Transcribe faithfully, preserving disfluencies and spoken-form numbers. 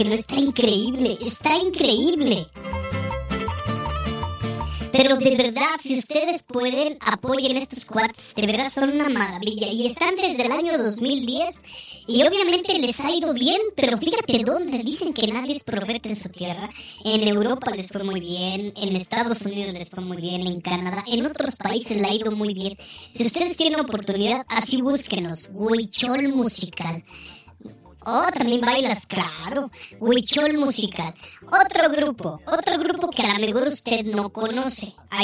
Pero está increíble, está increíble. Pero de verdad, si ustedes pueden, apoyen estos cuates. De verdad son una maravilla. Y están desde el año dos mil diez. Y obviamente les ha ido bien. Pero fíjate dónde dicen que nadie es profeta en su tierra. En Europa les fue muy bien. En Estados Unidos les fue muy bien. En Canadá. En otros países le ha ido muy bien. Si ustedes tienen oportunidad, así búsquenos. Huichol Musical. Oh, también bailas, claro. Huichol Musical. Otro grupo, otro grupo que a lo mejor usted no conoce.